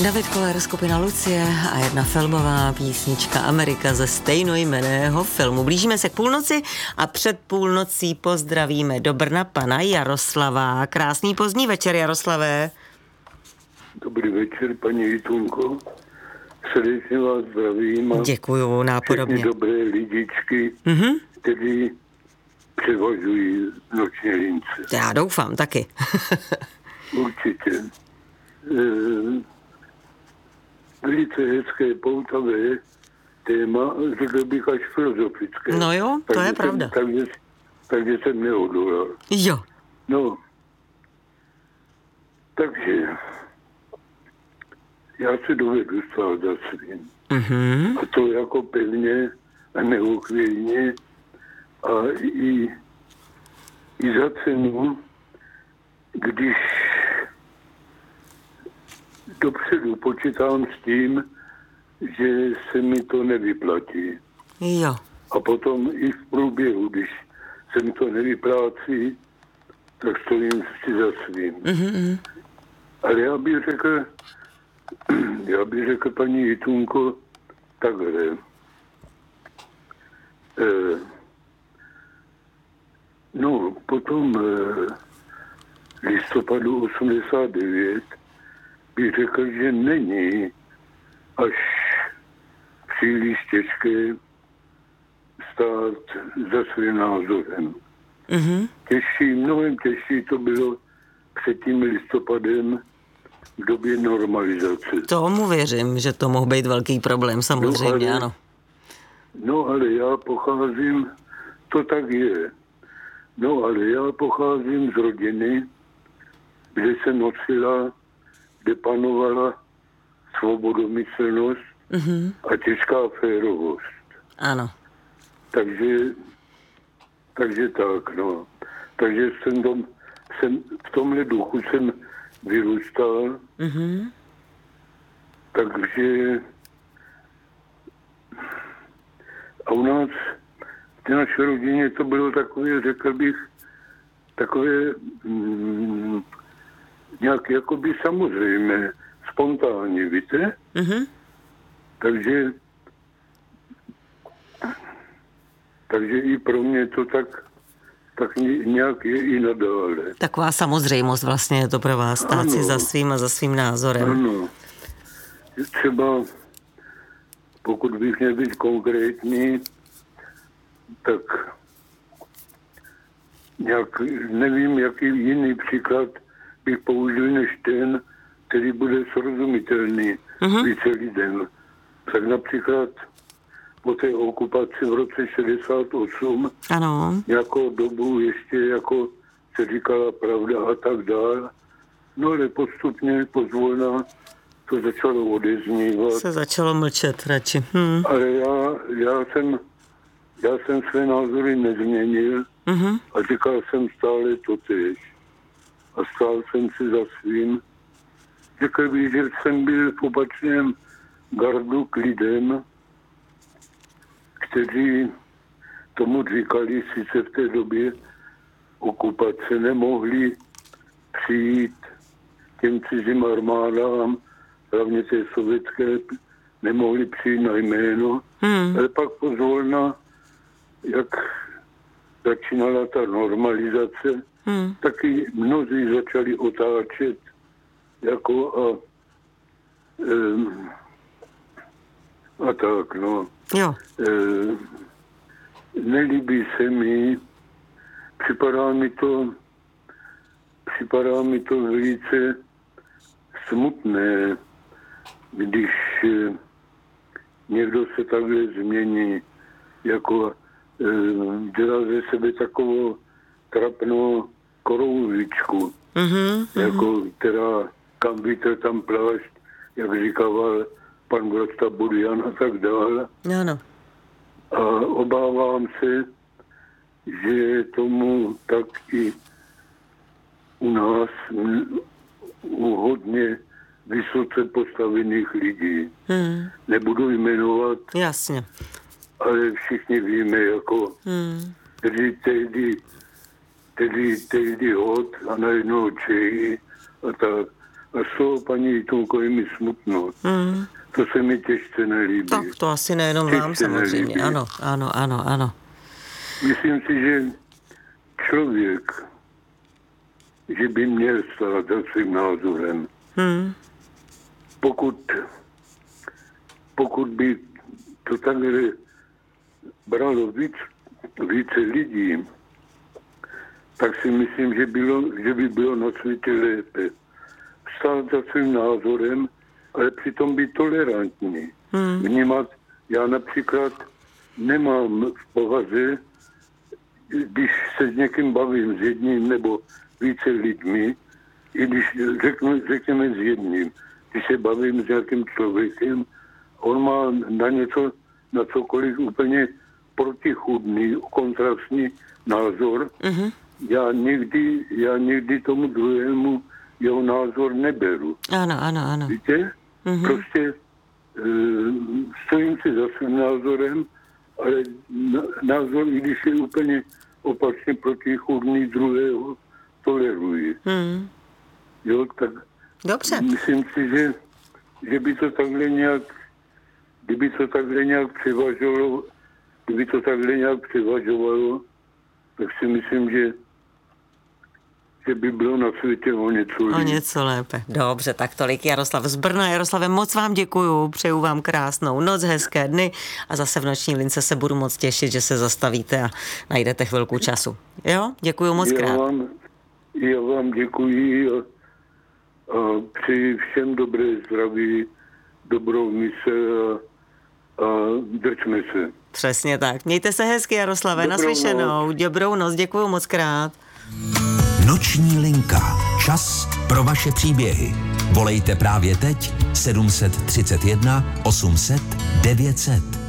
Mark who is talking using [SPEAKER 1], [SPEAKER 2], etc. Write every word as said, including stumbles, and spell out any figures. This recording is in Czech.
[SPEAKER 1] David Koller, skupina Lucie a jedna filmová písnička Amerika ze stejnojmenného filmu. Blížíme se k půlnoci a před půlnocí pozdravíme do Brna pana Jaroslava. Krásný pozdní večer, Jaroslavé.
[SPEAKER 2] Dobrý večer, paní Jitunko. Srdečně vás zdravím.
[SPEAKER 1] Děkuju, nápodobně.
[SPEAKER 2] Všechny dobré lidičky,
[SPEAKER 1] Mhm.
[SPEAKER 2] kteří převažují noční lince.
[SPEAKER 1] Já doufám taky.
[SPEAKER 2] Určitě. E, velice hezké, poutavé téma, řekl bych až filozofické.
[SPEAKER 1] No jo, to
[SPEAKER 2] takže
[SPEAKER 1] je pravda.
[SPEAKER 2] Jsem, takže, takže jsem neodolal.
[SPEAKER 1] Jo.
[SPEAKER 2] No, takže já se dovedu stát za svým.
[SPEAKER 1] Mhm.
[SPEAKER 2] A to jako pevně a neuchvějně a i, i za cenu, když dopředu počítám s tím, že se mi to nevyplatí.
[SPEAKER 1] Jo.
[SPEAKER 2] A potom i v průběhu, když se mi to nevyplácí, tak stojím si za svým.
[SPEAKER 1] Mhm.
[SPEAKER 2] Ale já bych řekl, já bych řekl, paní Jitunko, takhle. Eh, no, potom eh, listopadu osmdesát devět bych řekl, že není až příliš těžké stát za svým názorem.
[SPEAKER 1] Mhm.
[SPEAKER 2] Těžší, mnohem těžší to bylo před tím listopadem v době normalizace.
[SPEAKER 1] Tomu věřím, že to mohl být velký problém, samozřejmě,
[SPEAKER 2] No, ale-
[SPEAKER 1] ano.
[SPEAKER 2] No ale já pocházím, to tak je, no ale já pocházím z rodiny, kde se nosila, kde panovala svobodomyslnost
[SPEAKER 1] Mhm.
[SPEAKER 2] a těžká férovost.
[SPEAKER 1] Ano.
[SPEAKER 2] Takže, takže tak, no. Takže jsem, tom, jsem v tomhle duchu jsem vyrůstal,
[SPEAKER 1] Mhm.
[SPEAKER 2] takže a u nás v té naší rodině to bylo takové, řekl bych, takové mm, nějak jakoby samozřejmé, spontánní, víte?
[SPEAKER 1] Mhm.
[SPEAKER 2] Takže takže i pro mě to tak, tak ně- nějak je i nadále.
[SPEAKER 1] Taková samozřejmost vlastně je to pro vás, stát si
[SPEAKER 2] Ano.
[SPEAKER 1] za svým a za svým názorem.
[SPEAKER 2] Ano. Třeba, pokud bych měl být konkrétní, tak nějak nevím, jaký jiný příklad bych použil než ten, který bude srozumitelný
[SPEAKER 1] Mhm.
[SPEAKER 2] více lidem. Tak například po té okupaci v roce šedesát osm
[SPEAKER 1] Ano.
[SPEAKER 2] nějakou dobu ještě jako se říkala pravda a tak dál. No ale postupně, pozvolna to začalo odeznívat.
[SPEAKER 1] Se začalo mlčet radši. Hm.
[SPEAKER 2] Ale já, já, jsem, já jsem své názory nezměnil
[SPEAKER 1] Mhm.
[SPEAKER 2] a říkal jsem stále totéž. A stál jsem si za svým. Řekl bych, že jsem byl v opačném gardu k lidem, kteří tomu říkali, sice v té době okupace nemohli přijít těm cizím armádám, hlavně té sovětské, nemohli přijít na jméno,
[SPEAKER 1] Hm.
[SPEAKER 2] ale pak pozvolna, jak začínala ta normalizace,
[SPEAKER 1] Hm.
[SPEAKER 2] taky mnozí začali otáčet jako a, um, a tak, no.
[SPEAKER 1] Jo.
[SPEAKER 2] E, nelíbí se mi, připadá mi to, připadá mi to velice smutné, když e, někdo se takhle změní, jako e, dělá ze sebe takovou trapnou korouhvičku,
[SPEAKER 1] Mhm.
[SPEAKER 2] jako která kam vítr, tam plášť, jak říkával pan Vlasta Budian a tak dále.
[SPEAKER 1] Ano.
[SPEAKER 2] A obávám se, že je tomu tak i u nás, m, u hodně vysoce postavených lidí.
[SPEAKER 1] Hm.
[SPEAKER 2] Nebudu jmenovat,
[SPEAKER 1] Jasně.
[SPEAKER 2] ale všichni víme, jako
[SPEAKER 1] Hm.
[SPEAKER 2] kteří tehdy, tehdy, tehdy hod a najednou Čehy a tak. a z toho paní Jitonko je mi smutno. Mm. To se mi těžce nelíbí.
[SPEAKER 1] Tak to asi nejenom
[SPEAKER 2] těžce
[SPEAKER 1] vám samozřejmě.
[SPEAKER 2] Nelíbí.
[SPEAKER 1] Ano, ano, ano, ano.
[SPEAKER 2] Myslím si, že člověk, že by měl stát za svým názorem. Hmm. Pokud, pokud by to takhle bralo víc, více lidí, tak si myslím, že, bylo, že by bylo na světě lépe. Stát za svým názorem, ale přitom být tolerantní. Hmm. Vnímat, já například nemám v povaze, když se s někým bavím, s jedním nebo více lidmi, i když řeknu, řekněme s jedním, když se bavím s nějakým člověkem, on má na něco, na cokoliv úplně protichůdný, kontrastní názor, mm-hmm. já nikdy, já nikdy tomu druhému jeho názor neberu.
[SPEAKER 1] Ano, ano, ano.
[SPEAKER 2] Víte? Mm-hmm. Prostě e, stojím si za svým názorem, ale názor, i když je úplně opačně protichůdný druhého, toleruji. Hmm. Jo, tak
[SPEAKER 1] dobře.
[SPEAKER 2] Myslím si, že, že by to takhle nějak, kdyby to takhle nějak převažovalo, kdyby to takhle nějak převažovalo, tak si myslím, že že by bylo na světě o něco lépe.
[SPEAKER 1] O něco lépe. Dobře, tak tolik Jaroslav z Brna. Jaroslave, moc vám děkuju, přeju vám krásnou noc, hezké dny a zase v noční lince se budu moc těšit, že se zastavíte a najdete chvilku času. Jo? Děkuju moc krát.
[SPEAKER 2] Já vám, já vám děkuji a, a přeji všem dobré zdraví, dobrou mysl a, a držme se.
[SPEAKER 1] Přesně tak. Mějte se hezky, Jaroslave, dobrou naslyšenou. Noc. Dobrou noc, děkuju moc krát.
[SPEAKER 3] Noční linka. Čas pro vaše příběhy. Volejte právě teď sedm set třicet jedna osm set devět set.